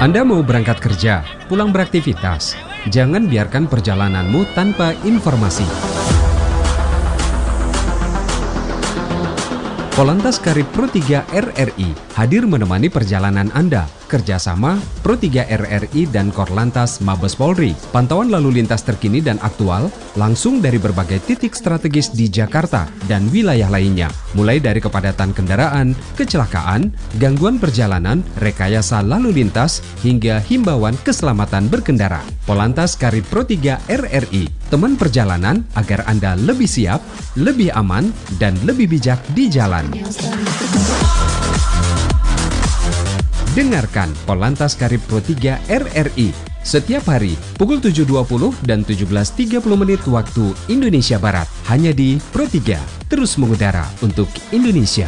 Anda mau berangkat kerja, pulang beraktivitas, jangan biarkan perjalananmu tanpa informasi. Polantas Karib Pro 3 RRI hadir menemani perjalanan Anda. Kerjasama Pro 3 RRI dan Korlantas Mabes Polri. Pantauan lalu lintas terkini dan aktual langsung dari berbagai titik strategis di Jakarta dan wilayah lainnya. Mulai dari kepadatan kendaraan, kecelakaan, gangguan perjalanan, rekayasa lalu lintas, hingga himbauan keselamatan berkendara. Polantas Karib Pro 3 RRI, teman perjalanan agar Anda lebih siap, lebih aman, dan lebih bijak di jalan. Dengarkan Polantas Karib Pro 3 RRI setiap hari pukul 7.20 dan 17.30 menit waktu Indonesia Barat. Hanya di Pro 3, terus mengudara untuk Indonesia.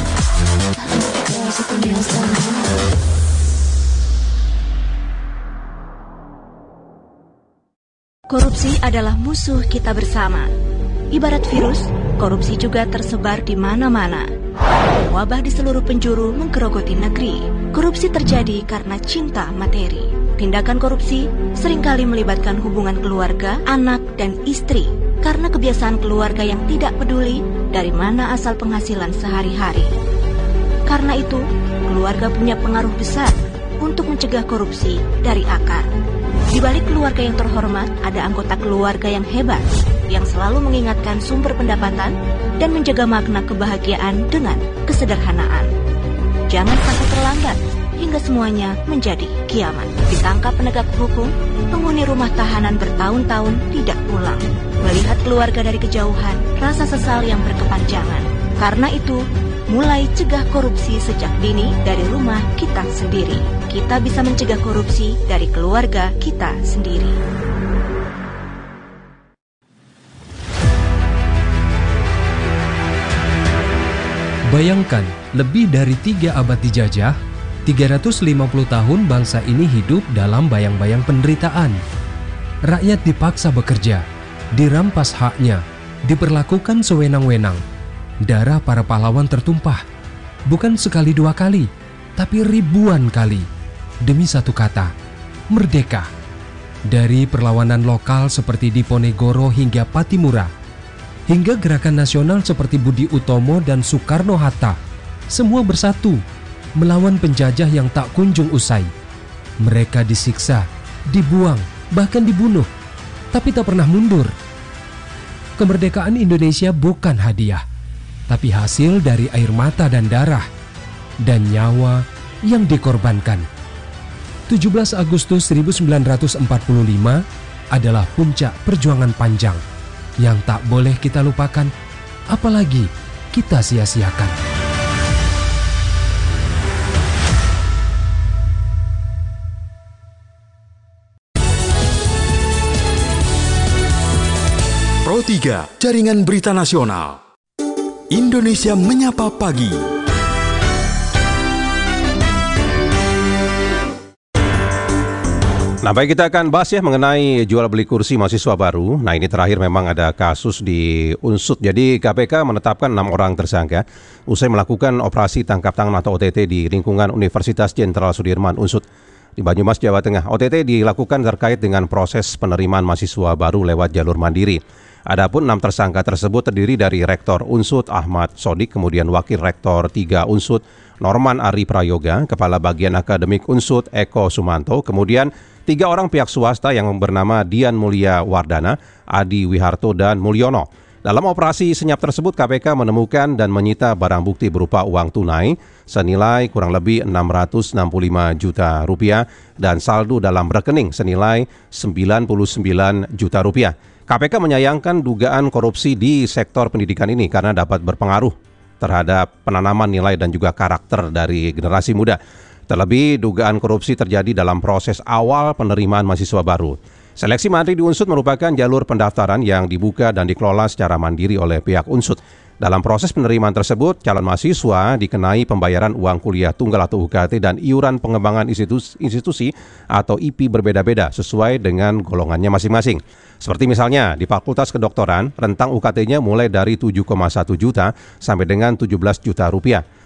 Korupsi adalah musuh kita bersama. Ibarat virus, korupsi juga tersebar di mana-mana. Wabah di seluruh penjuru menggerogoti negeri. Korupsi terjadi karena cinta materi. Tindakan korupsi seringkali melibatkan hubungan keluarga, anak, dan istri karena kebiasaan keluarga yang tidak peduli dari mana asal penghasilan sehari-hari. Karena itu, keluarga punya pengaruh besar untuk mencegah korupsi dari akar. Di balik keluarga yang terhormat, ada anggota keluarga yang hebat, yang selalu mengingatkan sumber pendapatan dan menjaga makna kebahagiaan dengan kesederhanaan. Jangan sampai terlambat hingga semuanya menjadi kiamat. Ditangkap penegak hukum, penghuni rumah tahanan bertahun-tahun tidak pulang. Melihat keluarga dari kejauhan, rasa sesal yang berkepanjangan. Karena itu, mulai cegah korupsi sejak dini dari rumah kita sendiri. Kita bisa mencegah korupsi dari keluarga kita sendiri. Bayangkan, lebih dari 3 abad dijajah, 350 tahun bangsa ini hidup dalam bayang-bayang penderitaan. Rakyat dipaksa bekerja, dirampas haknya, diperlakukan sewenang-wenang. Darah para pahlawan tertumpah, bukan sekali 2 kali, tapi ribuan kali, demi satu kata, merdeka. Dari perlawanan lokal seperti Diponegoro hingga Patimura, hingga gerakan nasional seperti Budi Utomo dan Soekarno-Hatta, semua bersatu melawan penjajah yang tak kunjung usai. Mereka disiksa, dibuang, bahkan dibunuh, tapi tak pernah mundur. Kemerdekaan Indonesia bukan hadiah, tapi hasil dari air mata dan darah, dan nyawa yang dikorbankan. 17 Agustus 1945 adalah puncak perjuangan panjang yang tak boleh kita lupakan, apalagi kita sia-siakan. Pro 3, Jaringan Berita Nasional. Indonesia Menyapa Pagi. Nah, baik, kita akan bahas ya mengenai jual beli kursi mahasiswa baru. Nah, ini terakhir memang ada kasus di Unsut. Jadi KPK menetapkan 6 orang tersangka usai melakukan operasi tangkap tangan atau OTT di lingkungan Universitas Jenderal Sudirman Unsut di Banyumas, Jawa Tengah. OTT dilakukan terkait dengan proses penerimaan mahasiswa baru lewat jalur mandiri. Adapun 6 tersangka tersebut terdiri dari Rektor Unsut Ahmad Sodik, kemudian Wakil Rektor 3 Unsut Norman Ari Prayoga, Kepala Bagian Akademik Unsut Eko Sumanto, kemudian 3 orang pihak swasta yang bernama Dian Mulia Wardana, Adi Wiharto, dan Mulyono. Dalam operasi senyap tersebut, KPK menemukan dan menyita barang bukti berupa uang tunai senilai kurang lebih 665 juta rupiah dan saldo dalam rekening senilai 99 juta rupiah. KPK menyayangkan dugaan korupsi di sektor pendidikan ini karena dapat berpengaruh terhadap penanaman nilai dan juga karakter dari generasi muda. Terlebih, dugaan korupsi terjadi dalam proses awal penerimaan mahasiswa baru. Seleksi mandiri di Unsut merupakan jalur pendaftaran yang dibuka dan dikelola secara mandiri oleh pihak Unsut. Dalam proses penerimaan tersebut, calon mahasiswa dikenai pembayaran uang kuliah tunggal atau UKT dan iuran pengembangan institusi atau IP berbeda-beda sesuai dengan golongannya masing-masing. Seperti misalnya di Fakultas Kedokteran, rentang UKT-nya mulai dari 7,1 juta sampai dengan 17 juta rupiah.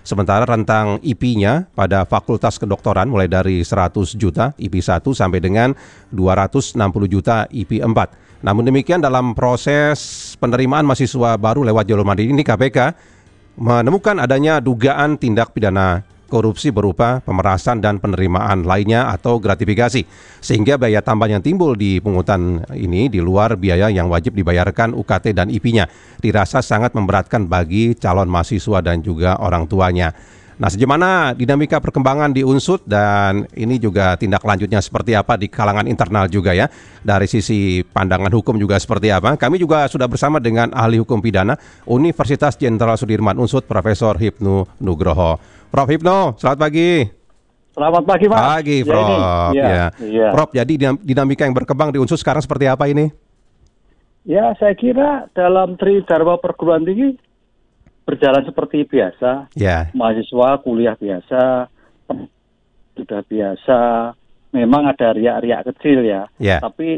Sementara rentang IP-nya pada Fakultas Kedokteran mulai dari 100 juta IP 1 sampai dengan 260 juta IP 4. Namun demikian dalam proses penerimaan mahasiswa baru lewat jalur mandiri ini KPK menemukan adanya dugaan tindak pidana korupsi berupa pemerasan dan penerimaan lainnya atau gratifikasi. Sehingga biaya tambah yang timbul di pungutan ini di luar biaya yang wajib dibayarkan UKT dan IP-nya dirasa sangat memberatkan bagi calon mahasiswa dan juga orang tuanya. Nah, sejauh mana dinamika perkembangan di Unsud dan ini juga tindak lanjutnya seperti apa di kalangan internal juga ya. Dari sisi pandangan hukum juga seperti apa. Kami juga sudah bersama dengan ahli hukum pidana Universitas Jenderal Sudirman Unsud Profesor Hipnu Nugroho. Prof Hipno, selamat pagi. Selamat pagi, Mas. Pagi, Prof. Ya. Prof, jadi dinamika yang berkembang di Unsud sekarang seperti apa ini? Ya, saya kira dalam Tridharma Perguruan Tinggi berjalan seperti biasa. Ya. Mahasiswa kuliah biasa, sudah biasa. Memang ada riak-riak kecil ya. Tapi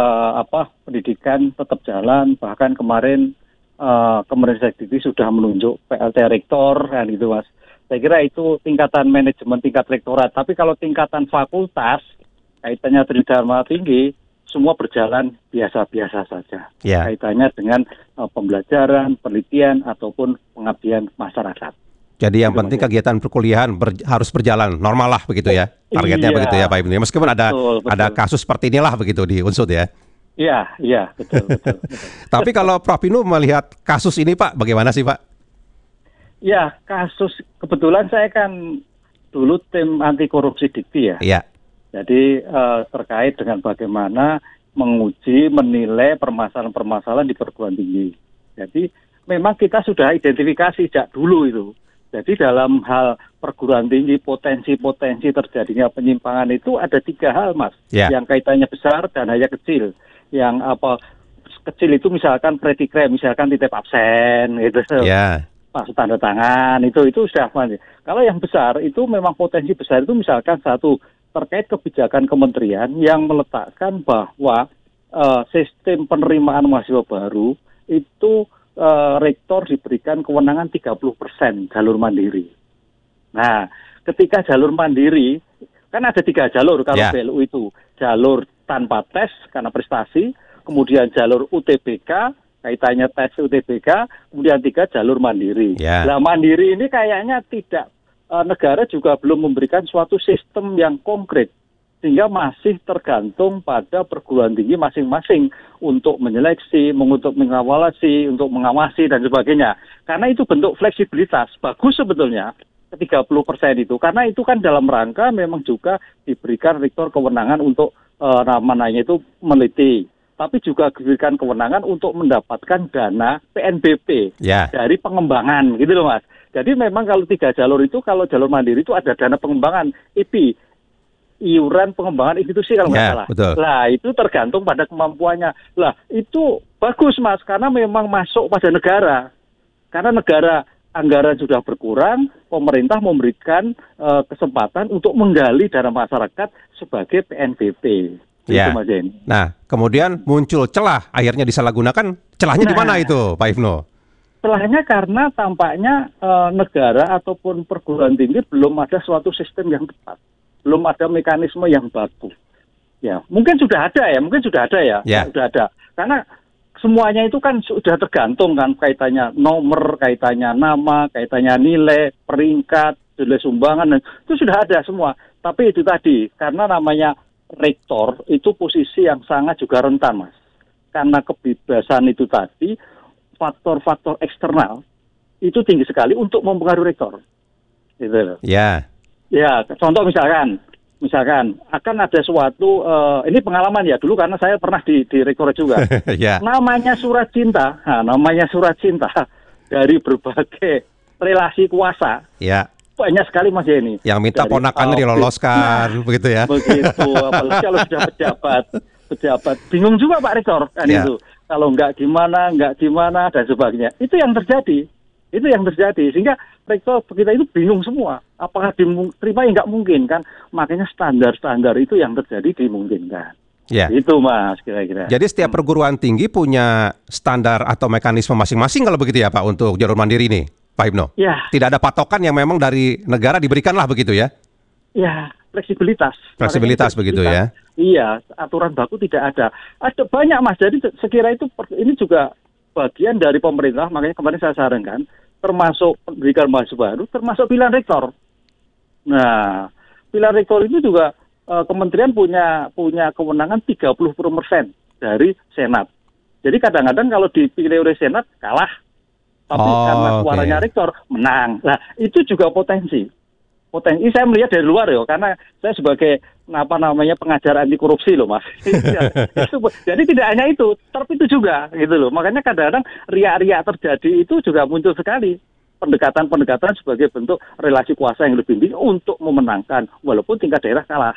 pendidikan tetap jalan. Bahkan kemarin Kemendikbud sudah menunjuk PLT rektor kan gitu, Mas. Saya kira itu tingkatan manajemen tingkat rektorat. Tapi kalau tingkatan fakultas, kaitannya Tridharma Tinggi, semua berjalan biasa-biasa saja. Kaitannya dengan pembelajaran, penelitian, ataupun pengabdian masyarakat. Jadi yang penting kegiatan perkuliahan harus berjalan normal lah begitu ya. Targetnya begitu ya Pak Ibnu. Meskipun ada kasus seperti inilah begitu di Unsud ya. Iya, betul. Tapi kalau Prof Ibnu melihat kasus ini Pak, bagaimana sih Pak? Ya, kasus kebetulan saya kan dulu tim anti korupsi Dikti ya. Iya. Jadi terkait dengan bagaimana menguji, menilai permasalahan-permasalahan di perguruan tinggi. Jadi memang kita sudah identifikasi sejak dulu itu. Jadi dalam hal perguruan tinggi potensi-potensi terjadinya penyimpangan itu ada 3 hal, Mas. Yang kaitannya besar dan hanya kecil. Yang kecil itu misalkan predikrem, misalkan titip absen gitu. Masuk tanda tangan itu sudah mandi. Kalau yang besar itu memang potensi besar itu misalkan satu terkait kebijakan kementerian yang meletakkan bahwa sistem penerimaan mahasiswa baru itu rektor diberikan kewenangan 30% jalur mandiri. Nah, ketika jalur mandiri kan ada 3 jalur kalau BLU itu jalur tanpa tes karena prestasi, kemudian jalur UTBK kaitannya tes UTBK, kemudian 3 jalur mandiri. Nah, mandiri ini kayaknya tidak, negara juga belum memberikan suatu sistem yang konkret, sehingga masih tergantung pada perguruan tinggi masing-masing untuk menyeleksi, untuk mengawasi, untuk mengawasi dan sebagainya. Karena itu bentuk fleksibilitas, bagus sebetulnya 30% itu, karena itu kan dalam rangka memang juga diberikan rektor kewenangan untuk namanya itu meneliti. Tapi juga diberikan kewenangan untuk mendapatkan dana PNBP dari pengembangan, gitu loh Mas. Jadi memang kalau 3 jalur itu, kalau jalur mandiri itu ada dana pengembangan IP, iuran pengembangan institusi kalau nggak salah. Betul. Lah itu tergantung pada kemampuannya. Lah itu bagus Mas, karena memang masuk pada negara. Karena negara anggaran sudah berkurang, pemerintah memberikan kesempatan untuk menggali dana masyarakat sebagai PNBP. Nah, kemudian muncul celah, akhirnya disalahgunakan. Celahnya di mana itu, Pak Hipno? Celahnya karena tampaknya negara ataupun perguruan tinggi belum ada suatu sistem yang tepat, belum ada mekanisme yang baku. Ya, mungkin sudah ada ya, sudah ada. Karena semuanya itu kan sudah tergantung kan kaitannya nomor, kaitannya nama, kaitannya nilai, peringkat, nilai sumbangan, dan itu sudah ada semua. Tapi itu tadi, karena namanya rektor itu posisi yang sangat juga rentan, Mas. Karena kebebasan itu tadi, faktor-faktor eksternal itu tinggi sekali untuk mempengaruhi rektor. Gitu. Ya, contoh misalkan akan ada suatu ini pengalaman ya dulu karena saya pernah di rektor juga. Namanya surat cinta dari berbagai relasi kuasa. Banyak sekali Mas Yeni. Yang minta ponakannya diloloskan, begitu ya. Begitu, apalagi kalau sudah pejabat. Bingung juga Pak Rektor kan itu. Kalau nggak gimana, dan sebagainya. Itu yang terjadi. Sehingga rektor kita itu bingung semua. Apakah diterima ya nggak mungkin kan. Makanya standar-standar itu yang terjadi dimungkinkan. Itu Mas kira-kira. Jadi setiap perguruan tinggi punya standar atau mekanisme masing-masing kalau begitu ya Pak untuk jalur mandiri ini? Pak Hipno? Ya. Tidak ada patokan yang memang dari negara diberikanlah begitu ya? Ya, fleksibilitas. Fleksibilitas begitu ya? Iya, aturan baku tidak ada. Ada banyak Mas, jadi sekira ini juga bagian dari pemerintah, makanya kemarin saya sarankan, termasuk pendidikan mahasiswa baru, termasuk pilihan rektor. Nah, pilihan rektor itu juga kementerian punya kewenangan 30% dari Senat. Jadi kadang-kadang kalau dipilih oleh Senat kalah, tapi karena suaranya rektor menang. Nah, itu juga potensi saya melihat dari luar ya, karena saya sebagai pengajar anti korupsi loh Mas. Jadi tidak hanya itu, tapi itu juga gitu loh. Makanya kadang-kadang riak-riak terjadi itu juga muncul sekali. Pendekatan sebagai bentuk relasi kuasa yang lebih tinggi untuk memenangkan walaupun tingkat daerah kalah.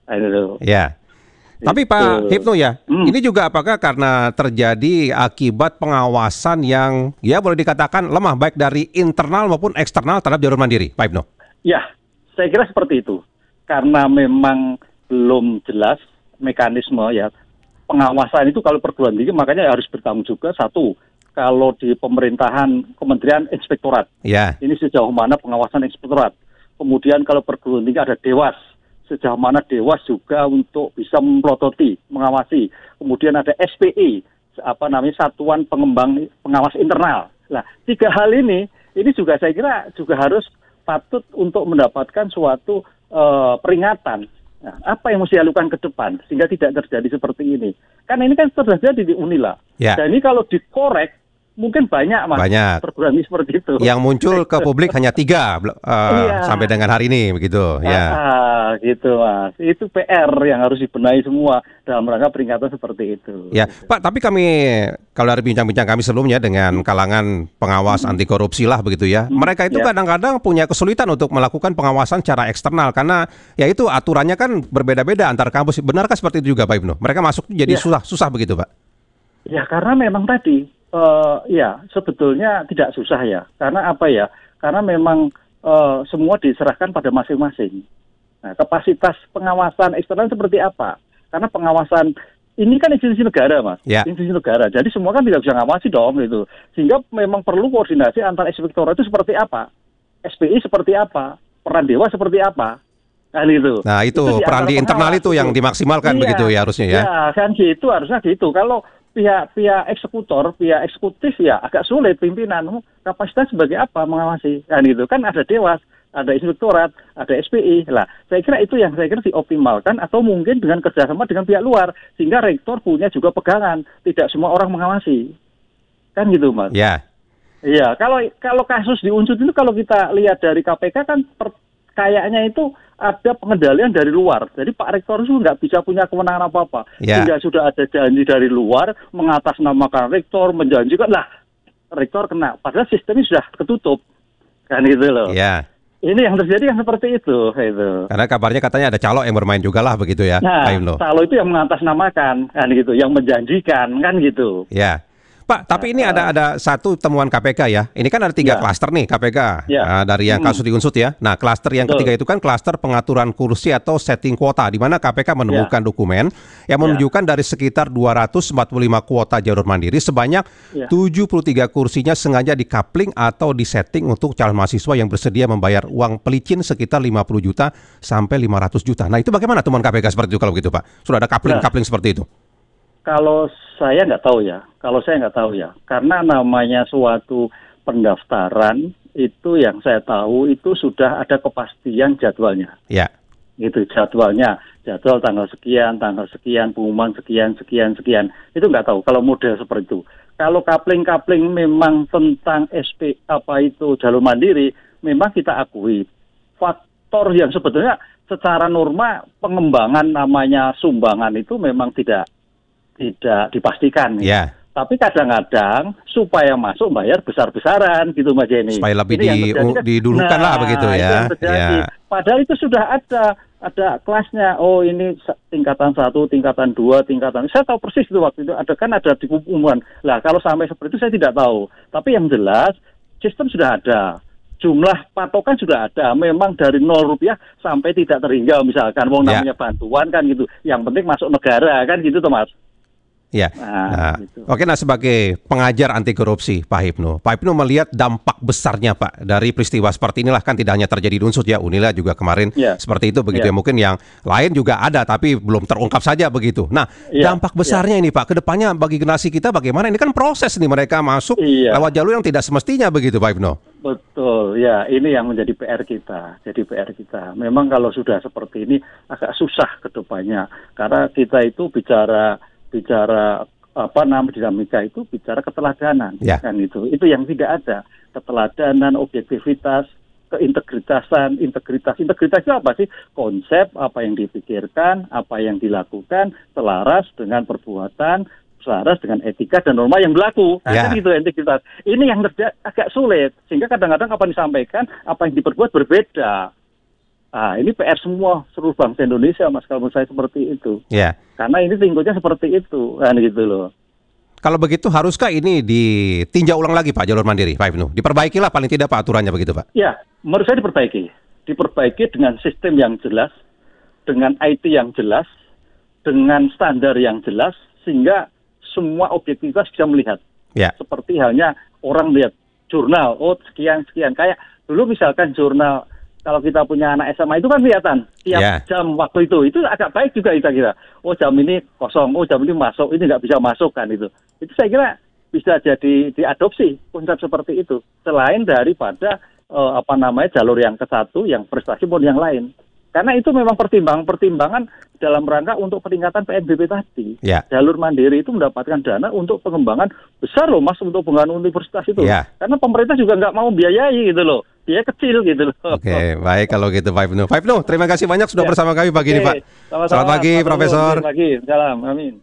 Ya. Tapi Pak Hipno ya, ini juga apakah karena terjadi akibat pengawasan yang ya boleh dikatakan lemah baik dari internal maupun eksternal terhadap jalur mandiri, Pak Hipno? Ya, saya kira seperti itu. Karena memang belum jelas mekanisme ya pengawasan itu kalau perguruan tinggi makanya harus bertanggung juga satu. Kalau di pemerintahan kementerian inspektorat, ini sejauh mana pengawasan inspektorat. Kemudian kalau perguruan tinggi ada dewas, sejauh mana dewas juga untuk bisa memplototi, mengawasi. Kemudian ada SPI, Satuan Pengawas Internal. Nah, 3 hal ini juga saya kira juga harus patut untuk mendapatkan suatu peringatan. Nah, apa yang mesti dilakukan ke depan sehingga tidak terjadi seperti ini? Kan ini kan terjadi di Unila. Dan ini kalau dikorek mungkin banyak Mas perguruan tinggi seperti itu. Yang muncul ke publik hanya 3 sampai dengan hari ini begitu. Gitu Mas. Itu PR yang harus dibenahi semua dalam rangka peringatan seperti itu. Ya, Pak, tapi kami kalau dari bincang-bincang kami sebelumnya dengan kalangan pengawas anti korupsi lah begitu ya. Mereka itu kadang-kadang punya kesulitan untuk melakukan pengawasan secara eksternal karena ya itu aturannya kan berbeda-beda antar kampus. Benarkah seperti itu juga Pak Hipno? Mereka masuk jadi susah begitu, Pak? Ya, karena memang tadi sebetulnya tidak susah ya. Karena apa ya? Karena memang semua diserahkan pada masing-masing. Nah, kapasitas pengawasan eksternal seperti apa? Karena pengawasan ini kan institusi negara, Mas. Institusi negara. Jadi semua kan tidak bisa ngawasi dong gitu. Sehingga memang perlu koordinasi antar inspektorat itu seperti apa? SPI seperti apa? Peran Dewas seperti apa? Kan itu. Nah, itu peran di internal itu yang dimaksimalkan begitu ya harusnya ya. Ya, kan gitu, harusnya gitu. Kalau pihak eksekutor, pihak eksekutif ya agak sulit pimpinan. Kapasitas sebagai apa mengawasi? Kan itu kan ada Dewas, ada inspektorat, ada SPI. Lah, saya kira itu yang saya kira dioptimalkan atau mungkin dengan kerjasama dengan pihak luar sehingga rektor punya juga pegangan. Tidak semua orang mengawasi. Kan gitu, Mas. Iya, kalau kasus di Unsut itu kalau kita lihat dari KPK kan kayaknya itu ada pengendalian dari luar. Jadi Pak Rektor itu nggak bisa punya kewenangan apa-apa. Sehingga sudah ada janji dari luar mengatasnamakan Rektor, menjanjikan lah Rektor kena. Padahal sistemnya sudah ketutup. Kan gitu loh. Ini yang terjadi yang seperti itu. Karena kabarnya katanya ada calo yang bermain juga lah begitu ya. Nah, calo itu yang mengatasnamakan kan gitu, yang menjanjikan kan gitu. Pak, tapi ini ada satu temuan KPK ya. Ini kan ada 3 klaster nih KPK dari yang kasus di Unsut ya. Nah, klaster yang ketiga itu kan klaster pengaturan kursi atau setting kuota, di mana KPK menemukan dokumen yang menunjukkan dari sekitar 245 kuota jalur mandiri sebanyak 73 kursinya sengaja dikapling atau disetting untuk calon mahasiswa yang bersedia membayar uang pelicin sekitar 50 juta sampai 500 juta. Nah, itu bagaimana temuan KPK seperti itu kalau begitu, Pak? Sudah ada kapling seperti itu? Kalau saya nggak tahu ya, karena namanya suatu pendaftaran itu yang saya tahu itu sudah ada kepastian jadwalnya. Gitu jadwalnya, jadwal tanggal sekian, pengumuman sekian, itu nggak tahu kalau model seperti itu. Kalau kapling memang tentang SP jalur mandiri, memang kita akui faktor yang sebetulnya secara norma pengembangan namanya sumbangan itu memang tidak dipastikan. Tapi kadang-kadang supaya masuk bayar besar-besaran gitu Mas Jenny. Supaya lebih didulukan lah begitu ya. Padahal itu sudah ada kelasnya. Oh ini tingkatan 1, tingkatan 2, tingkatan. Saya tahu persis itu waktu itu ada di pengumuman. Lah kalau sampai seperti itu saya tidak tahu. Tapi yang jelas sistem sudah ada. Jumlah patokan sudah ada, memang dari 0 rupiah sampai tidak terhingga misalkan. Namanya bantuan kan gitu. Yang penting masuk negara kan gitu Mas. Ya. Gitu. Oke, sebagai pengajar anti korupsi, Pak Hipnu melihat dampak besarnya Pak dari peristiwa seperti inilah, kan tidak hanya terjadi di Unsut ya, Unila juga kemarin seperti itu begitu ya. Mungkin yang lain juga ada tapi belum terungkap saja begitu. Nah, dampak besarnya ini Pak, kedepannya bagi generasi kita bagaimana? Ini kan proses nih, mereka masuk lewat jalur yang tidak semestinya begitu, Pak Hipnu. Betul, ya ini yang menjadi PR kita. Memang kalau sudah seperti ini agak susah kedepannya, karena kita itu bicara dinamika itu bicara keteladanan, kan itu yang tidak ada, keteladanan, objektivitas, integritas itu apa sih? Konsep apa yang dipikirkan, apa yang dilakukan selaras dengan perbuatan, selaras dengan etika dan norma yang berlaku. Kan gitu integritas. Ini yang agak sulit, sehingga kadang-kadang apa yang disampaikan, apa yang diperbuat berbeda. Ini PR semua seluruh bangsa Indonesia, Mas, kalau menurut saya seperti itu. Karena ini tingkatnya seperti itu, kan gitu loh. Kalau begitu haruskah ini ditinjau ulang lagi Pak jalur mandiri, Pak Hipnu? Diperbaikilah paling tidak Pak aturannya begitu Pak? Ya, menurut saya diperbaiki dengan sistem yang jelas, dengan IT yang jelas, dengan standar yang jelas, sehingga semua objektivitas bisa melihat. Seperti halnya orang lihat jurnal, sekian, kayak dulu misalkan jurnal. Kalau kita punya anak SMA itu kan kelihatan tiap jam waktu itu agak baik juga kita kira. Jam ini kosong, jam ini masuk, ini nggak bisa masuk kan itu. Itu saya kira bisa jadi diadopsi konsep seperti itu. Selain daripada jalur yang ke satu, yang prestasi maupun yang lain. Karena itu memang pertimbangan dalam rangka untuk peningkatan PNBP tadi. Jalur mandiri itu mendapatkan dana untuk pengembangan besar loh Mas, untuk pengembangan universitas itu. Karena pemerintah juga nggak mau biayai gitu loh. Biaya kecil gitu loh. Oke, baik kalau gitu Pak Hipnu. Terima kasih banyak sudah bersama kami pagi ini Pak. Selamat pagi Profesor. Selamat pagi, salam, amin.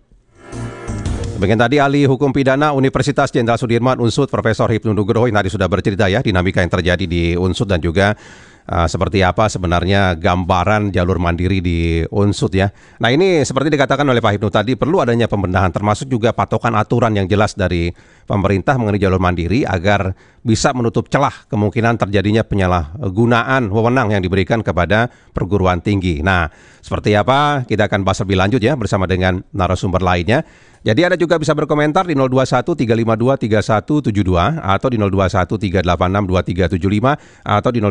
Bagian tadi ahli hukum pidana Universitas Jenderal Sudirman Unsut Profesor Hipnu Nugroho yang tadi sudah bercerita ya dinamika yang terjadi di Unsut dan juga seperti apa sebenarnya gambaran jalur mandiri di Unsut ya. Nah ini seperti dikatakan oleh Pak Hipnu tadi perlu adanya pembenahan termasuk juga patokan aturan yang jelas dari pemerintah mengenai jalur mandiri agar bisa menutup celah kemungkinan terjadinya penyalahgunaan wewenang yang diberikan kepada perguruan tinggi. Nah seperti apa kita akan bahas lebih lanjut ya bersama dengan narasumber lainnya. Jadi Anda juga bisa berkomentar di 021 352 3172 atau di 021 386 2375 atau di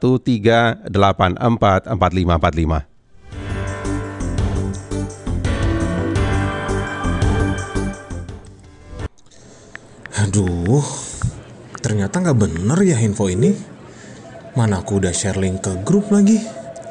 021 384 4545. Aduh, ternyata nggak bener ya info ini. Mana aku udah share link ke grup lagi.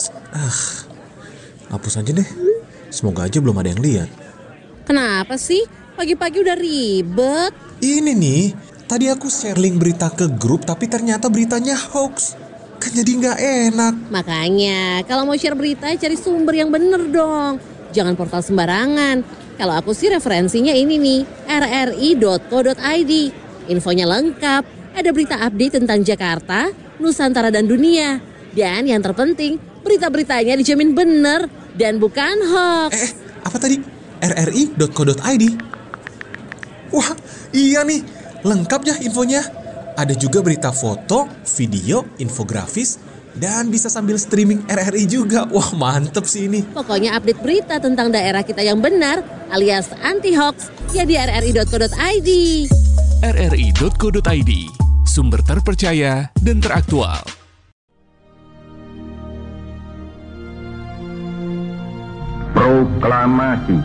Hapus aja deh. Semoga aja belum ada yang lihat. Kenapa sih? Pagi-pagi udah ribet. Ini nih, tadi aku share link berita ke grup tapi ternyata beritanya hoax. Kan jadi nggak enak. Makanya, kalau mau share berita cari sumber yang bener dong. Jangan portal sembarangan. Kalau aku sih referensinya ini nih, rri.co.id. Infonya lengkap, ada berita update tentang Jakarta, Nusantara dan dunia. Dan yang terpenting, berita-beritanya dijamin bener dan bukan hoax. Apa tadi? rri.co.id. Wah, iya nih, lengkap ya infonya. Ada juga berita foto, video, infografis, dan bisa sambil streaming RRI juga. Wah, mantep sih ini. Pokoknya update berita tentang daerah kita yang benar alias anti-hoax ya di rri.co.id. rri.co.id, sumber terpercaya dan teraktual. Proklamasi.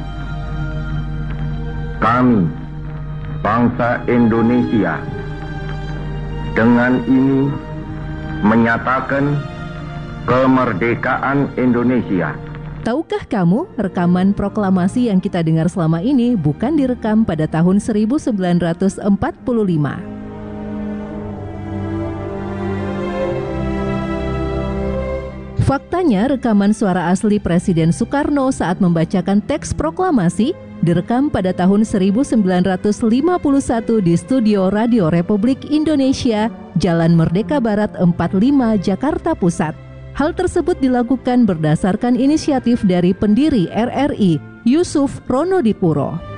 Kami, bangsa Indonesia, dengan ini menyatakan kemerdekaan Indonesia. Tahukah kamu, rekaman proklamasi yang kita dengar selama ini bukan direkam pada tahun 1945. Faktanya, rekaman suara asli Presiden Soekarno saat membacakan teks proklamasi direkam pada tahun 1951 di Studio Radio Republik Indonesia, Jalan Merdeka Barat 45, Jakarta Pusat. Hal tersebut dilakukan berdasarkan inisiatif dari pendiri RRI, Yusuf Ronodipuro.